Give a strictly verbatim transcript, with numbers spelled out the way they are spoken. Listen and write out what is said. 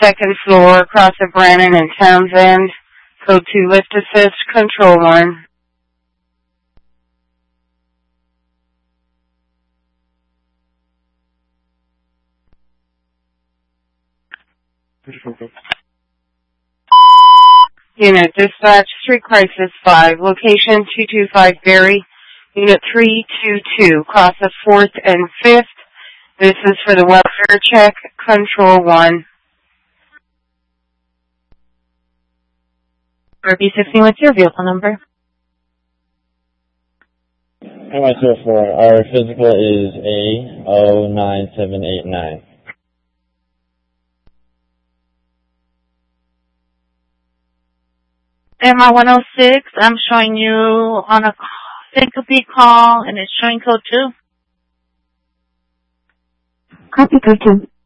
second floor, across of Brannan and Townsend. Code two, lift assist, control one. Unit dispatch, street crisis five, location two two five Berry, unit three two two, cross of fourth and fifth. This is for the welfare check, control one. R B sixteen, what's your vehicle number? M I two oh four, our physical is A zero nine seven eight nine. M I one oh six, I'm showing you on a syncope call, and it's showing code two. Copy, code two.